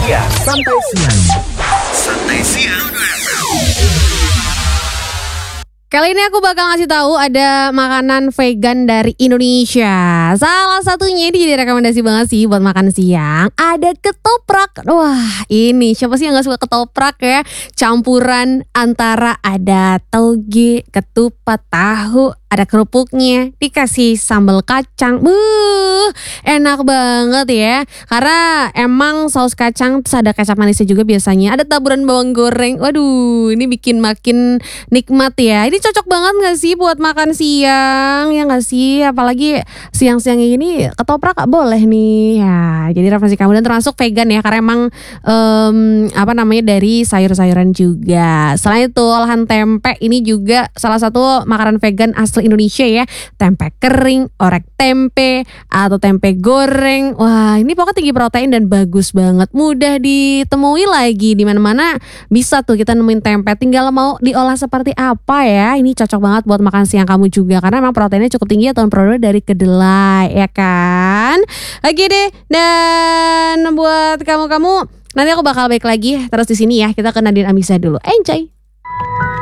Iya, santai siang. Santai siang. Kali ini aku bakal ngasih tahu ada makanan vegan dari Indonesia. Salah satunya ini jadi rekomendasi banget sih buat makan siang. Ada ketoprak. Wah, ini siapa sih yang gak suka ketoprak ya? Campuran antara ada toge, ketupat, tahu, ada kerupuknya, dikasih sambal kacang. Enak banget ya. Karena emang saus kacang terus ada kecap manisnya juga biasanya. Ada taburan bawang goreng. Waduh, ini bikin makin nikmat ya. Ini cocok banget gak sih buat makan siang? Ya gak sih? Apalagi siang-siang ini ketoprak gak boleh nih. Ya, jadi referensi kamu dan termasuk vegan ya. Karena emang dari sayur-sayuran juga. Selain itu olahan tempe ini juga salah satu makanan vegan asli Indonesia ya. Tempe kering, orek tempe, atau tempe goreng. Wah, ini pokoknya tinggi protein dan bagus banget. Mudah ditemui lagi di mana-mana bisa tuh kita nemuin tempe. Tinggal mau diolah seperti apa ya. Ini cocok banget buat makan siang kamu juga karena memang proteinnya cukup tinggi atau produk dari kedelai ya kan. Oke deh. Dan buat kamu-kamu nanti aku bakal balik lagi terus di sini ya. Kita ke Nadine Amisa dulu. Enjoy.